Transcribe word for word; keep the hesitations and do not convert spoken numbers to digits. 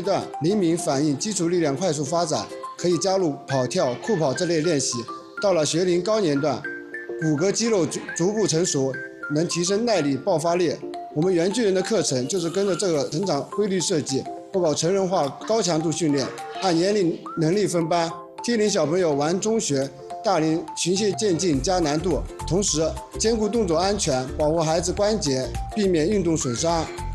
段灵敏反应、基础力量快速发展，可以加入跑跳、酷跑这类练习。到了学龄高年段，骨骼肌肉逐逐步成熟，能提升耐力、爆发力。我们原巨人的课程就是跟着这个成长规律设计，不搞成人化高强度训练，按年龄能力分班，低龄小朋友玩中学，大龄循序渐进加难度，同时兼顾动作安全，保护孩子关节，避免运动损伤。